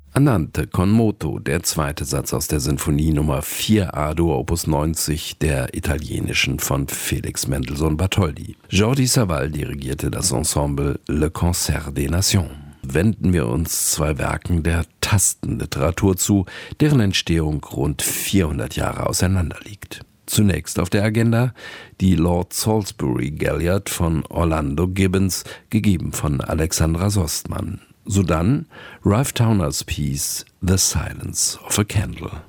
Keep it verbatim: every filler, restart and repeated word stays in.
Andante con moto, der zweite Satz aus der Sinfonie Nummer vier A-Dur Opus neunzig der italienischen von Felix Mendelssohn Bartholdy. Jordi Savall dirigierte das Ensemble Le Concert des Nations. Wenden wir uns zwei Werken der Tastenliteratur zu, deren Entstehung rund vierhundert Jahre auseinander liegt. Zunächst auf der Agenda die Lord Salisbury Galliard von Orlando Gibbons, gegeben von Alexandra Sostmann. Sodann Ralph Towner's Piece The Silence of a Candle.